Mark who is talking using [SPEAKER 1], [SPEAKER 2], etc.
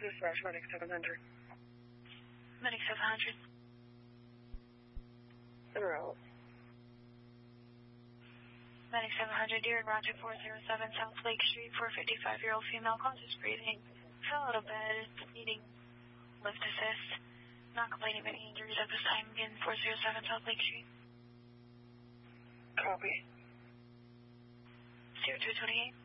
[SPEAKER 1] Dispatch, Medic 700.
[SPEAKER 2] Medic 700.
[SPEAKER 1] Enroll.
[SPEAKER 2] Medic 700, dear Roger 407 South Lake Street, 455-year-old female, conscious breathing, fell out of bed, needing lift assist, not complaining of any injuries at this time. Again, 407 South Lake Street.
[SPEAKER 1] Copy.
[SPEAKER 2] 0228.